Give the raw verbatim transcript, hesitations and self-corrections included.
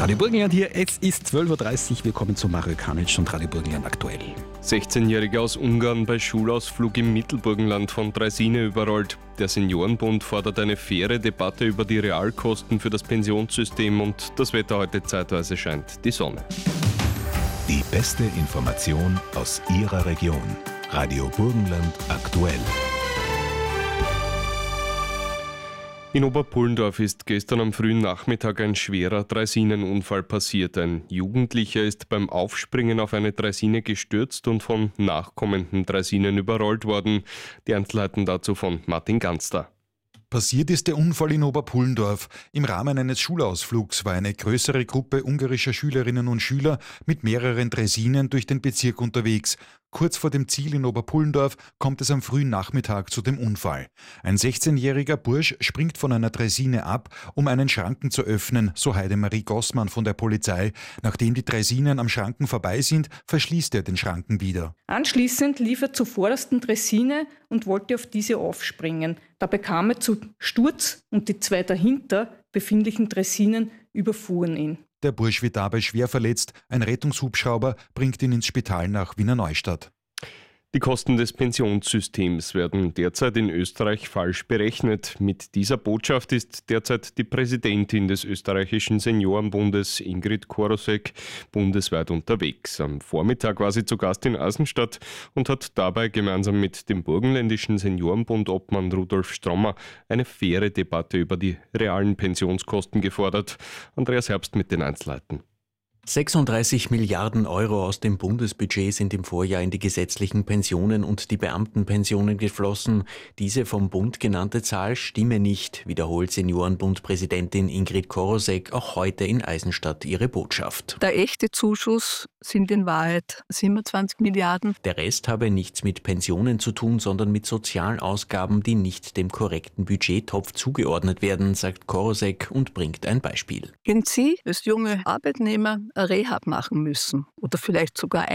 Radio Burgenland hier, es ist zwölf Uhr dreißig, wir kommen zu Mario Kanic und Radio Burgenland aktuell. sechzehnjähriger aus Ungarn bei Schulausflug im Mittelburgenland von Draisine überrollt. Der Seniorenbund fordert eine faire Debatte über die Realkosten für das Pensionssystem und das Wetter heute zeitweise scheint die Sonne. Die beste Information aus Ihrer Region. Radio Burgenland aktuell. In Oberpullendorf ist gestern am frühen Nachmittag ein schwerer Draisinenunfall passiert. Ein Jugendlicher ist beim Aufspringen auf eine Draisine gestürzt und von nachkommenden Draisinen überrollt worden. Die Einzelheiten dazu von Martin Ganster. Passiert ist der Unfall in Oberpullendorf. Im Rahmen eines Schulausflugs war eine größere Gruppe ungarischer Schülerinnen und Schüler mit mehreren Draisinen durch den Bezirk unterwegs. Kurz vor dem Ziel in Oberpullendorf kommt es am frühen Nachmittag zu dem Unfall. Ein sechzehnjähriger Bursch springt von einer Draisine ab, um einen Schranken zu öffnen, so Heidemarie Gossmann von der Polizei. Nachdem die Draisinen am Schranken vorbei sind, verschließt er den Schranken wieder. Anschließend lief er zur vordersten Draisine und wollte auf diese aufspringen. Dabei kam er zu Sturz und die zwei dahinter befindlichen Draisinen überfuhren ihn. Der Bursch wird dabei schwer verletzt. Ein Rettungshubschrauber bringt ihn ins Spital nach Wiener Neustadt. Die Kosten des Pensionssystems werden derzeit in Österreich falsch berechnet. Mit dieser Botschaft ist derzeit die Präsidentin des österreichischen Seniorenbundes, Ingrid Korosek, bundesweit unterwegs. Am Vormittag war sie zu Gast in Eisenstadt und hat dabei gemeinsam mit dem burgenländischen Seniorenbund-Obmann Rudolf Strommer eine faire Debatte über die realen Pensionskosten gefordert. Andreas Herbst mit den Einzelheiten. sechsunddreißig Milliarden Euro aus dem Bundesbudget sind im Vorjahr in die gesetzlichen Pensionen und die Beamtenpensionen geflossen. Diese vom Bund genannte Zahl stimme nicht, wiederholt Seniorenbund-Präsidentin Ingrid Korosek auch heute in Eisenstadt ihre Botschaft. Der echte Zuschuss sind in Wahrheit siebenundzwanzig Milliarden. Der Rest habe nichts mit Pensionen zu tun, sondern mit Sozialausgaben, die nicht dem korrekten Budgettopf zugeordnet werden, sagt Korosek und bringt ein Beispiel. Wenn Sie als junge Arbeitnehmer eine Rehab machen müssen oder vielleicht sogar